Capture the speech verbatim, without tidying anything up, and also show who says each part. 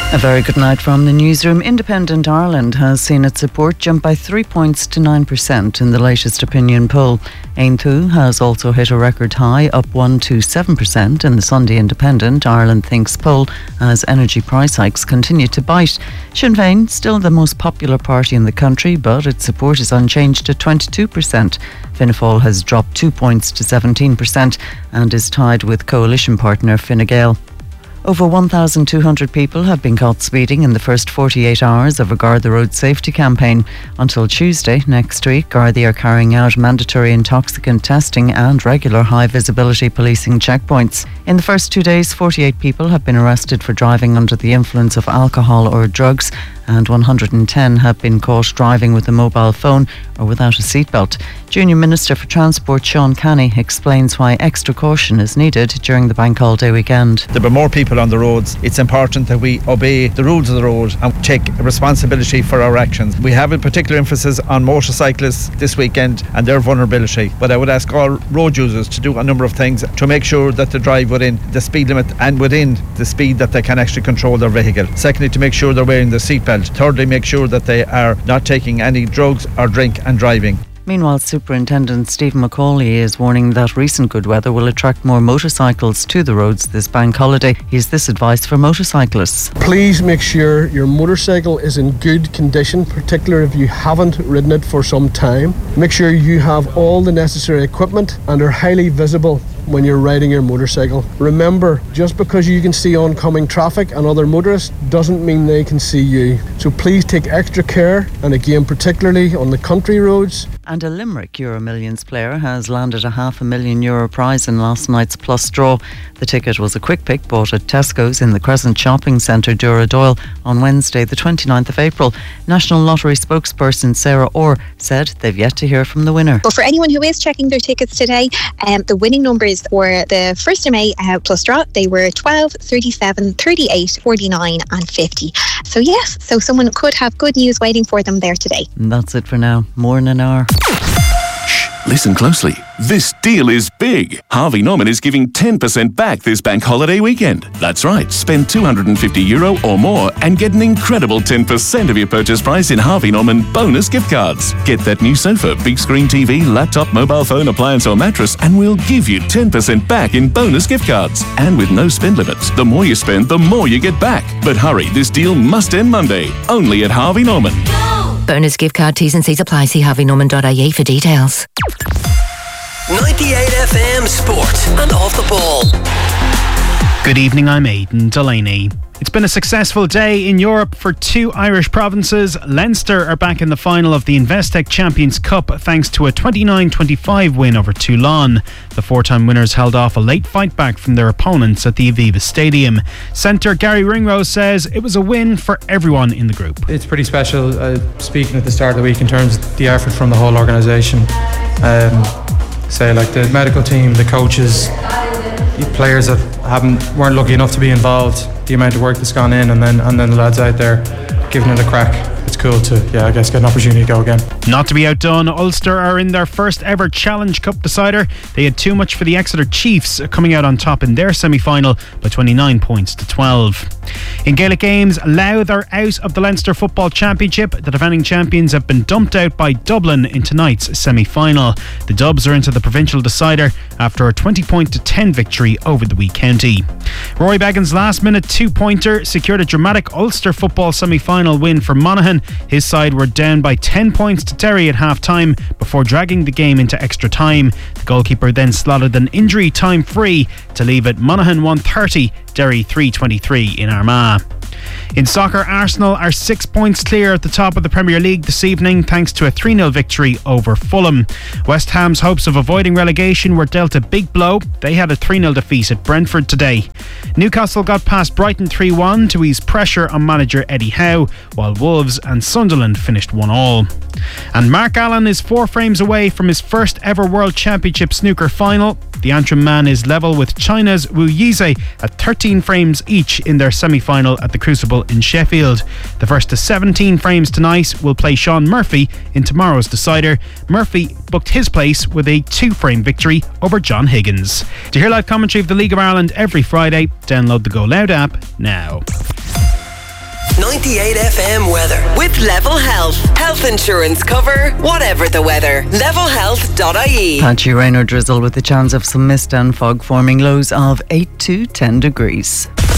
Speaker 1: A very good night from the newsroom. Independent Ireland has seen its support jump by three points to nine percent in the latest opinion poll. Aontú Thu has also hit a record high, up one to seven percent in the Sunday Independent Ireland Thinks poll as energy price hikes continue to bite. Sinn Féin, still the most popular party in the country, but its support is unchanged at twenty-two percent. Fianna Fáil has dropped two points to seventeen percent and is tied with coalition partner Fine Gael. Over one thousand two hundred people have been caught speeding in the first forty-eight hours of a Guard the Road safety campaign. Until Tuesday next week, Gardaí are carrying out mandatory intoxicant testing and regular high visibility policing checkpoints. In the first two days, forty-eight people have been arrested for driving under the influence of alcohol or drugs, and one hundred ten have been caught driving with a mobile phone or without a seatbelt. Junior Minister for Transport Sean Canny explains why extra caution is needed during the bank holiday weekend.
Speaker 2: There are more people on the roads. It's important that we obey the rules of the road and take responsibility for our actions. We have a particular emphasis on motorcyclists this weekend and their vulnerability, but I would ask all road users to do a number of things to make sure that they drive within the speed limit and within the speed that they can actually control their vehicle. Secondly, to make sure they're wearing their seatbelt. Thirdly, make sure that they are not taking any drugs or drink and driving.
Speaker 1: Meanwhile, Superintendent Stephen McCauley is warning that recent good weather will attract more motorcycles to the roads this bank holiday. Here's this advice for motorcyclists.
Speaker 3: Please make sure your motorcycle is in good condition, particularly if you haven't ridden it for some time. Make sure you have all the necessary equipment and are highly visible when you're riding your motorcycle. Remember, just because you can see oncoming traffic and other motorists doesn't mean they can see you. So please take extra care, and again, particularly on the country roads.
Speaker 1: And a Limerick Euro Millions player has landed a half a million euro prize in last night's plus draw. The ticket was a quick pick bought at Tesco's in the Crescent Shopping Centre, Duradoyle, on Wednesday the twenty-ninth of April. National Lottery spokesperson Sarah Orr said they've yet to hear from the winner.
Speaker 4: But for anyone who is checking their tickets today, um, the winning numbers for the first of May uh, plus draw, they were twelve, thirty-seven, thirty-eight, forty-nine and fifty. So yes, so someone could have good news waiting for them there today.
Speaker 1: And that's it for now. More in an hour.
Speaker 5: Shh, listen closely. This deal is big. Harvey Norman is giving ten percent back this bank holiday weekend. That's right, spend two hundred fifty euro or more and get an incredible ten percent of your purchase price in Harvey Norman bonus gift cards. Get that new sofa, big screen T V, laptop, mobile phone, appliance or mattress, and we'll give you ten percent back in bonus gift cards. And with no spend limits, the more you spend, the more you get back. But hurry, this deal must end Monday. Only at Harvey Norman.
Speaker 6: Bonus gift card, T's and C's apply. See harvey norman dot I E for details.
Speaker 7: ninety-eight F M Sport and Off the Ball.
Speaker 8: Good evening, I'm Aidan Delaney. It's been a successful day in Europe for two Irish provinces. Leinster are back in the final of the Investec Champions Cup thanks to a twenty-nine twenty-five win over Toulon. The four-time winners held off a late fight back from their opponents at the Aviva Stadium. Centre Gary Ringrose says it was a win for everyone in the group.
Speaker 9: It's pretty special, uh, speaking at the start of the week, in terms of the effort from the whole organisation. Um, say like the medical team, the coaches, the players that haven't weren't lucky enough to be involved, the amount of work that's gone in, and then and then the lads out there giving it a crack. It's cool to, yeah, I guess, get an opportunity to go again.
Speaker 8: Not to be outdone, Ulster are in their first ever Challenge Cup decider. They had too much for the Exeter Chiefs, coming out on top in their semi-final by twenty-nine points to twelve. In Gaelic games, Louth are out of the Leinster Football Championship. The defending champions have been dumped out by Dublin in tonight's semi-final. The Dubs are into the provincial decider after a twenty point to ten victory over the wee county. Rory Beggin's last-minute two-pointer secured a dramatic Ulster football semi-final win for Monaghan. His side were down by ten points to Derry at half-time before dragging the game into extra time. The goalkeeper then slotted an injury time free to leave it Monaghan one thirty, Derry three twenty-three in Armagh. In soccer, Arsenal are six points clear at the top of the Premier League this evening thanks to a three nil victory over Fulham. West Ham's hopes of avoiding relegation were dealt a big blow. They had a three nil defeat at Brentford today. Newcastle got past Brighton three one to ease pressure on manager Eddie Howe, while Wolves and Sunderland finished one all. And Mark Allen is four frames away from his first ever World Championship snooker final. The Antrim man is level with China's Wu Yize at thirteen frames each in their semi-final at the Crucible in Sheffield. The first to seventeen frames tonight will play Sean Murphy in tomorrow's decider. Murphy booked his place with a two-frame victory over John Higgins. To hear live commentary of the League of Ireland every Friday, download the Go Loud app now.
Speaker 7: ninety-eight F M weather.
Speaker 10: With Level Health. Health insurance cover, whatever the weather. level health dot I E.
Speaker 1: Patchy rain or drizzle with the chance of some mist and fog forming, lows of eight to ten degrees.